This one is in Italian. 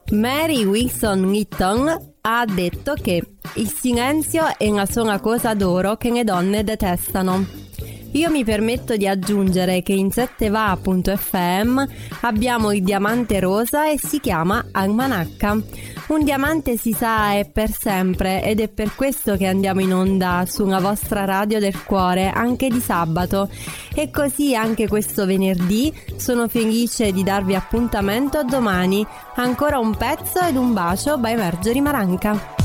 Mary Wilson-Hitton ha detto che il silenzio è una sola cosa d'oro che le donne detestano. Io mi permetto di aggiungere che in 7va.fm abbiamo il diamante rosa e si chiama Almanacca. Un diamante, si sa, è per sempre, ed è per questo che andiamo in onda sulla vostra radio del cuore anche di sabato. E così anche questo venerdì sono felice di darvi appuntamento a domani. Ancora un pezzo ed un bacio by Marjorie Maranca.